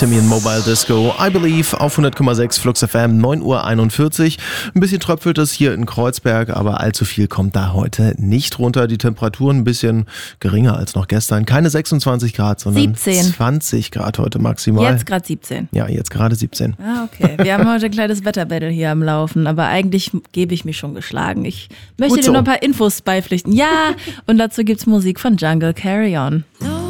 Simeon Mobile Disco. I Believe auf 100,6 Flux FM, 9:41 Uhr. Ein bisschen tröpfelt es hier in Kreuzberg, aber allzu viel kommt da heute nicht runter. Die Temperaturen ein bisschen geringer als noch gestern. Keine 26 Grad, sondern 17. 20 Grad heute maximal. Jetzt gerade 17. Ja, jetzt gerade 17. Ah, okay. Wir haben heute ein kleines Wetterbattle hier am Laufen, aber eigentlich gebe ich mich schon geschlagen. Ich möchte dir noch ein paar Infos beipflichten. Ja, und dazu gibt's Musik von Jungle Carry On.